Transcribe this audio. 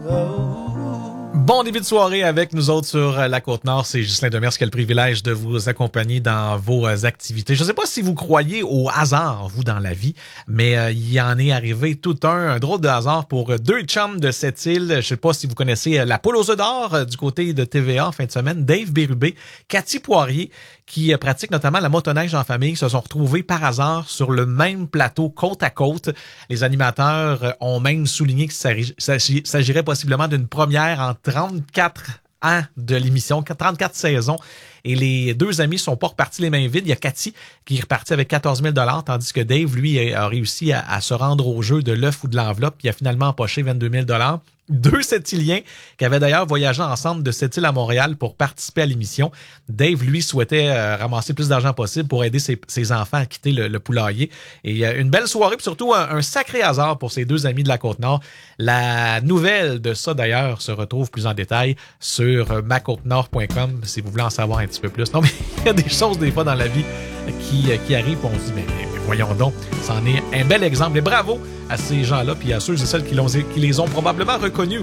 Bon début de soirée avec nous autres sur la Côte-Nord. C'est Ghislain Demers qui a le privilège de vous accompagner dans vos activités. Je ne sais pas si vous croyez au hasard, vous, dans la vie, mais il en est arrivé tout un drôle de hasard pour deux chums de cette île. Je ne sais pas si vous connaissez la poule aux œufs d'or du côté de TVA en fin de semaine. Dave Bérubé, Cathy Poirier, qui pratique notamment la motoneige en famille, se sont retrouvés par hasard sur le même plateau côte à côte. Les animateurs ont même souligné qu'il s'agirait possiblement d'une première en 34 ans de l'émission, 34 saisons. Et les deux amis sont pas repartis les mains vides. Il y a Cathy qui est repartie avec 14 000 $, tandis que Dave, lui, a réussi à se rendre au jeu de l'œuf ou de l'enveloppe, puis a finalement empoché 22 000 $. Deux Sept-Îliens qui avaient d'ailleurs voyagé ensemble de Sept-Îles à Montréal pour participer à l'émission. Dave, lui, souhaitait ramasser le plus d'argent possible pour aider ses enfants à quitter le poulailler. Et une belle soirée, puis surtout un sacré hasard pour ces deux amis de la Côte-Nord. La nouvelle de ça, d'ailleurs, se retrouve plus en détail sur macôtenord.com si vous voulez en savoir un petit peu plus. Non, mais il y a des choses, des fois, dans la vie qui arrivent, on se dit, mais voyons donc, c'en est un bel exemple. Et bravo à ces gens-là, puis à ceux et celles qui les ont probablement reconnus